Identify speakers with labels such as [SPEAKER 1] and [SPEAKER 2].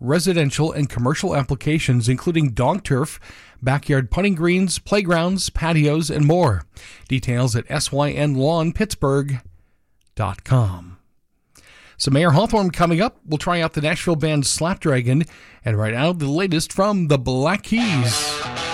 [SPEAKER 1] residential and commercial applications, including dog turf, backyard putting greens, playgrounds, patios, and more. Details at synlawnpittsburgh.com. So Mayor Hawthorne coming up. We'll try out the Nashville band Slapdragon, and right now the latest from the Black Keys.